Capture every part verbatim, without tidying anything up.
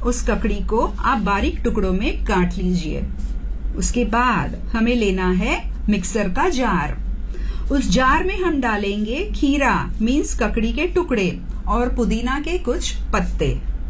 उस ककड़ी को आप बारीक टुकड़ों में काट लीजिए। उसके बाद हमें लेना है मिक्सर का जार। उस जार में हम डालेंगे खीरा मीन्स ककड़ी के टुकड़े और पुदीना के कुछ पत्ते।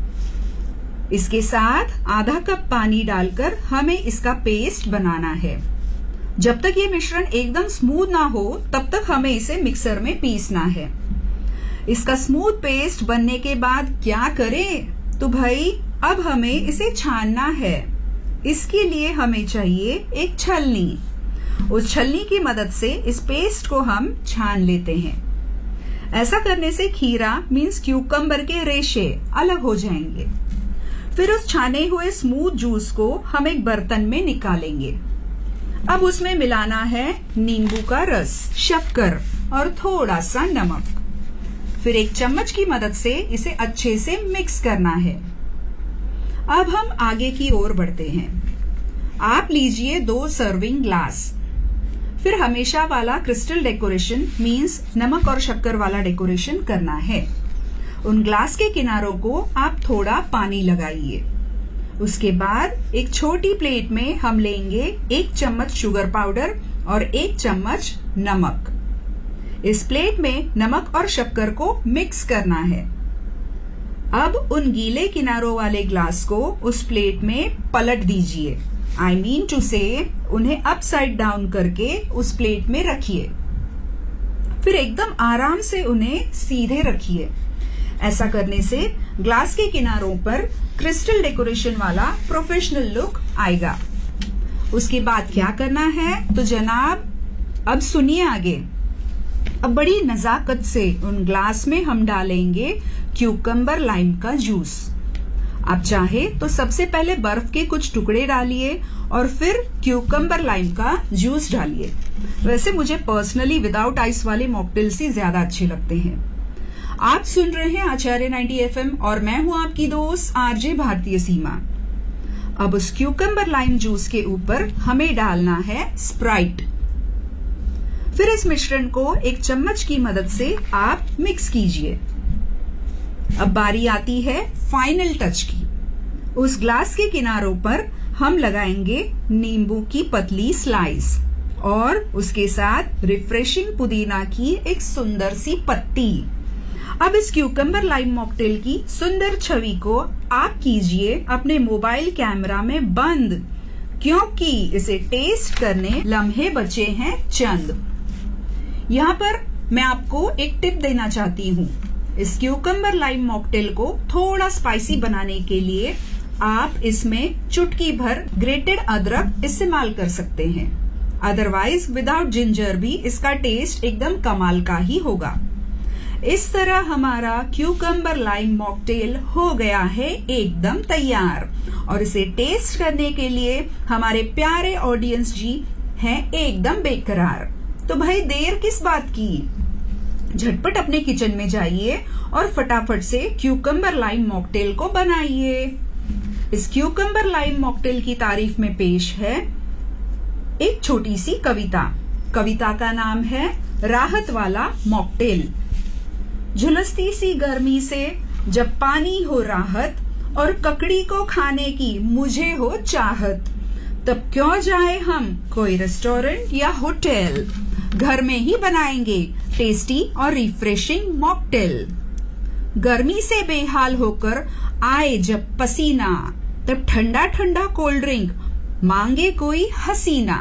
इसके साथ आधा कप पानी डालकर हमें इसका पेस्ट बनाना है। जब तक ये मिश्रण एकदम स्मूथ ना हो तब तक हमें इसे मिक्सर में पीसना है। इसका स्मूथ पेस्ट बनने के बाद क्या करें? तो भाई अब हमें इसे छानना है। इसके लिए हमें चाहिए एक छलनी। उस छलनी की मदद से इस पेस्ट को हम छान लेते हैं। ऐसा करने से खीरा मीन्स क्यूकम्बर के रेशे अलग हो जाएंगे। फिर उस छाने हुए स्मूथ जूस को हम एक बर्तन में निकालेंगे। अब उसमें मिलाना है नींबू का रस, शक्कर और थोड़ा सा नमक। फिर एक चम्मच की मदद से इसे अच्छे से मिक्स करना है। अब हम आगे की ओर बढ़ते हैं। आप लीजिए दो सर्विंग ग्लास। फिर हमेशा वाला क्रिस्टल डेकोरेशन मीन्स नमक और शक्कर वाला डेकोरेशन करना है। उन ग्लास के किनारों को आप थोड़ा पानी लगाइए। उसके बाद एक छोटी प्लेट में हम लेंगे एक चम्मच शुगर पाउडर और एक चम्मच नमक। इस प्लेट में नमक और शक्कर को मिक्स करना है। अब उन गीले किनारों वाले ग्लास को उस प्लेट में पलट दीजिए। आई मीन टू से उन्हें अपसाइड डाउन करके उस प्लेट में रखिए। फिर एकदम आराम से उन्हें सीधे रखिए। ऐसा करने से ग्लास के किनारों पर क्रिस्टल डेकोरेशन वाला प्रोफेशनल लुक आएगा। उसके बाद क्या करना है तो जनाब अब सुनिए आगे। अब बड़ी नजाकत से उन ग्लास में हम डालेंगे क्यूकम्बर लाइम का जूस। आप चाहे तो सबसे पहले बर्फ के कुछ टुकड़े डालिए और फिर क्यूकम्बर लाइम का जूस डालिए। वैसे मुझे पर्सनली विदाउट आइस वाले मॉकटेल्स ही ज्यादा अच्छे लगते हैं। आप सुन रहे हैं आचार्य नाइंटी एफ एम और मैं हूं आपकी दोस्त आरजे भारतीय सीमा। अब उस क्यूकम्बर लाइम जूस के ऊपर हमें डालना है स्प्राइट। फिर इस मिश्रण को एक चम्मच की मदद से आप मिक्स कीजिए। अब बारी आती है फाइनल टच की। उस ग्लास के किनारों पर हम लगाएंगे नींबू की पतली स्लाइस और उसके साथ रिफ्रेशिंग पुदीना की एक सुंदर सी पत्ती। अब इस क्यूकम्बर लाइम मॉकटेल की सुंदर छवि को आप कीजिए अपने मोबाइल कैमरा में बंद, क्योंकि इसे टेस्ट करने लम्हे बचे हैं चंद। यहाँ पर मैं आपको एक टिप देना चाहती हूँ। इस क्यूकम्बर लाइम मॉकटेल को थोड़ा स्पाइसी बनाने के लिए आप इसमें चुटकी भर ग्रेटेड अदरक इस्तेमाल कर सकते हैं। अदरवाइज विदाउट जिंजर भी इसका टेस्ट एकदम कमाल का ही होगा। इस तरह हमारा क्यूकम्बर लाइम मॉकटेल हो गया है एकदम तैयार और इसे टेस्ट करने के लिए हमारे प्यारे ऑडियंस जी हैं एकदम बेकरार। तो भाई देर किस बात की, झटपट अपने किचन में जाइए और फटाफट से क्यूकम्बर लाइम मॉकटेल को बनाइए। इस क्यूकम्बर लाइम मॉकटेल की तारीफ में पेश है एक छोटी सी कविता। कविता का नाम है राहत वाला मॉकटेल। झुलसती सी गर्मी से जब पानी हो राहत और ककड़ी को खाने की मुझे हो चाहत, तब क्यों जाए हम कोई रेस्टोरेंट या होटल, घर में ही बनाएंगे टेस्टी और रिफ्रेशिंग मॉकटेल। गर्मी से बेहाल होकर आए जब पसीना, तब ठंडा ठंडा कोल्ड ड्रिंक मांगे कोई हसीना।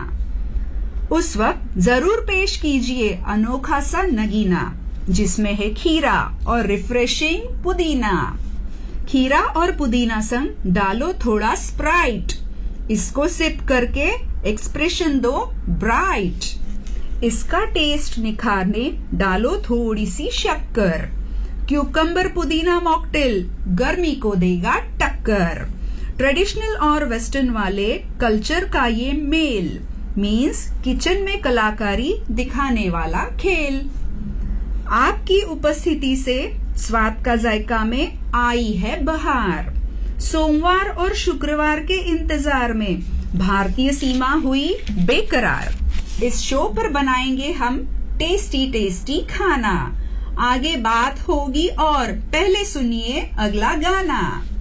उस वक्त जरूर पेश कीजिए अनोखा सा नगीना, जिसमें है खीरा और रिफ्रेशिंग पुदीना। खीरा और पुदीना संग डालो थोड़ा स्प्राइट, इसको सिप करके एक्सप्रेशन दो ब्राइट। इसका टेस्ट निखारने डालो थोड़ी सी शक्कर। क्यूकम्बर पुदीना मॉकटेल गर्मी को देगा टक्कर। ट्रेडिशनल और वेस्टर्न वाले कल्चर का ये मेल मीन्स किचन में कलाकारी दिखाने वाला खेल। आपकी उपस्थिति से स्वाद का जायका में आई है बहार। सोमवार और शुक्रवार के इंतजार में भारतीय सीमा हुई बेकरार। इस शो पर बनाएंगे हम टेस्टी टेस्टी खाना। आगे बात होगी और पहले सुनिए अगला गाना।